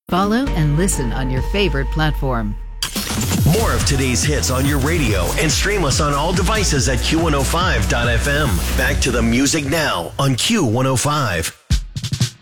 Follow and listen on your favorite platform. More of today's hits on your radio and stream us on all devices at Q105.fm. Back to the music now on Q105.